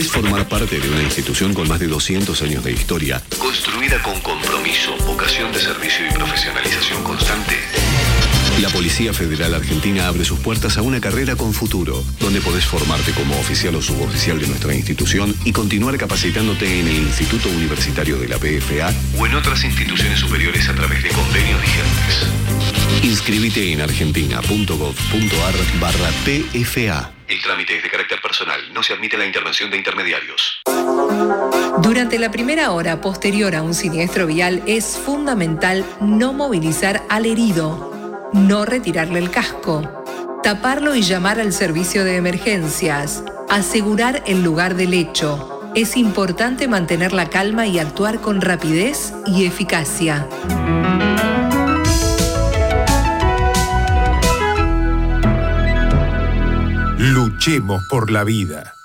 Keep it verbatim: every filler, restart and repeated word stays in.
¿Querés formar parte de una institución con más de doscientos años de historia, construida con compromiso, vocación de servicio y profesionalización constante? La Policía Federal Argentina abre sus puertas a una carrera con futuro, donde podés formarte como oficial o suboficial de nuestra institución y continuar capacitándote en el Instituto Universitario de la P F A o en otras instituciones superiores a través de convenios vigentes. Inscribite en argentina.gov.ar barra P F A. El trámite es de carácter personal, no se admite la intervención de intermediarios. Durante la primera hora posterior a un siniestro vial es fundamental no movilizar al herido, no retirarle el casco, taparlo y llamar al servicio de emergencias, asegurar el lugar del hecho. Es importante mantener la calma y actuar con rapidez y eficacia. Luchemos por la vida.